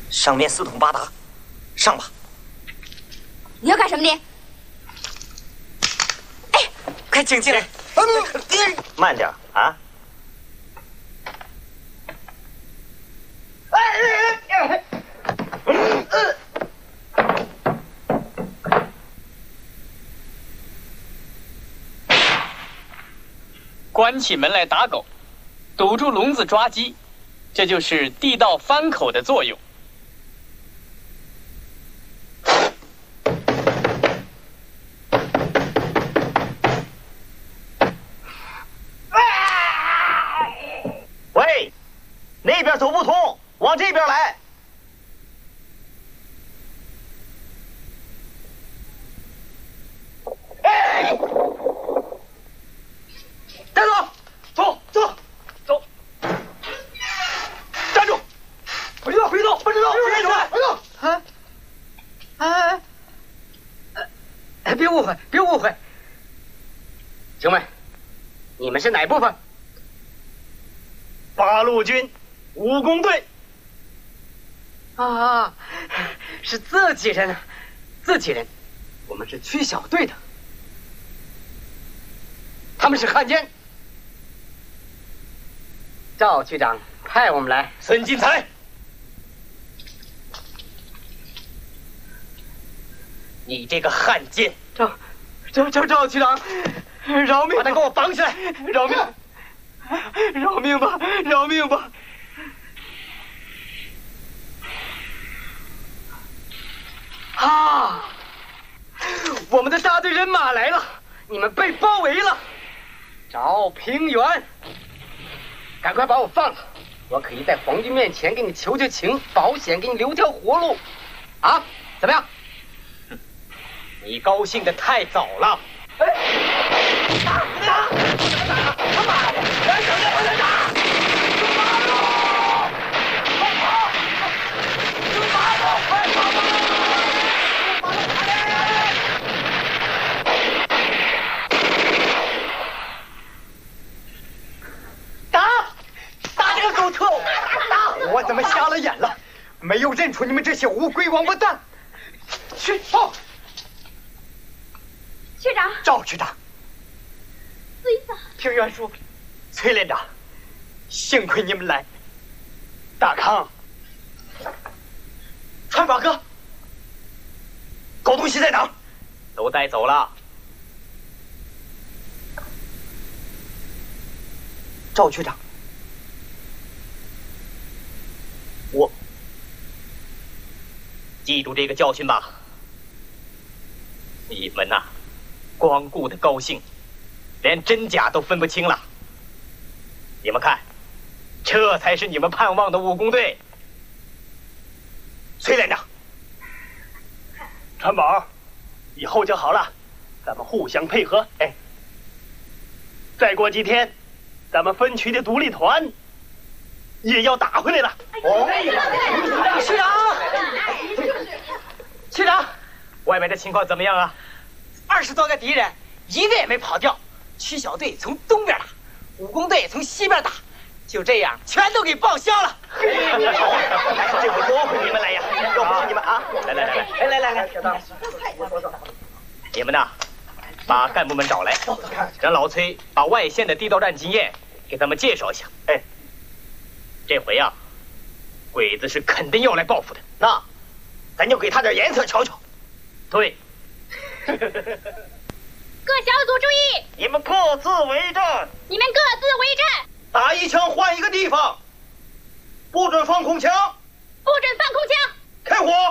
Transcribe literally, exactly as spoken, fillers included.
上面四通八达，上吧。 你要干什么你？哎， 快请进来。慢点啊！ 关起门来打狗，堵住笼子抓鸡，这就是地道翻口的作用。 喂，那边走不通，往这边来。哎，站住！走走走！站住！回走回走回走！回走回走！ 啊！哎哎哎！别误会，别误会，兄妹，你们是哪部分？ 八路军武工队。 啊，是自己人啊，自己人。我们是区小队的，他们是汉奸。赵区长派我们来。 孙金才，你这个汉奸！ 赵赵赵赵区长，饶命！ 把他给我绑起来！ 饶命！饶命吧！饶命吧！啊！我们的大队人马来了，你们被包围了。赵平原，赶快把我放了，我可以在皇军面前给你求求情，保险给你留条活路。啊，怎么样？ 你高兴的太早了。哎，打！打！打！他妈的！来人了！快打！有马路！快跑！有马路！快跑！有马路！打！打这个狗特务！打！我怎么瞎了眼了？没有认出你们这些乌龟王八蛋！去报！ 区长， 赵区长， 孙子， 平原叔，崔连长，幸亏你们来。大康，川宝哥，狗东西在哪儿？都带走了。赵区长，我记住这个教训吧。你们呐、啊。光顾的高兴，连真假都分不清了。你们看，这才是你们盼望的武工队。崔连长，川宝，以后就好了，咱们互相配合。哎，再过几天，咱们分区的独立团也要打回来了。哦，区长，区长，外面的情况怎么样啊？二十多个敌人，一个也没跑掉。区小队从东边打，武工队从西边打，就这样全都给报销了。这回多亏你们来呀！要不是你们啊，来来来来来来来，小张，你们呐，把干部们找来，让老崔把外线的地道战经验给咱们介绍一下。哎，这回呀，鬼子是肯定要来报复的，那咱就给他点颜色瞧瞧。对。 各小组注意！ 你们各自为阵！ 你们各自为阵！ 打一枪换一个地方，不准放空枪！ 不准放空枪！ 开火！